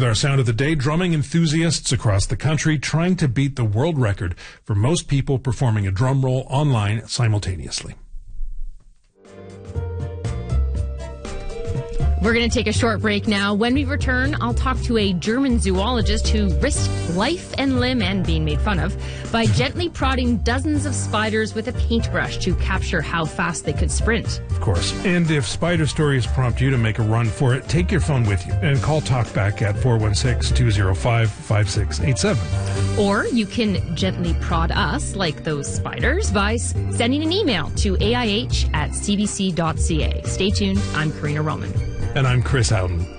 our sound of the day, drumming enthusiasts across the country trying to beat the world record for most people performing a drum roll online simultaneously. We're going to take a short break now. When we return, I'll talk to a German zoologist who risked life and limb and being made fun of by gently prodding dozens of spiders with a paintbrush to capture how fast they could sprint. Of course. And if spider stories prompt you to make a run for it, take your phone with you and call Talkback at 416-205-5687. Or you can gently prod us, like those spiders, by sending an email to aih@cbc.ca. Stay tuned. I'm Karina Roman. And I'm Chris Howden.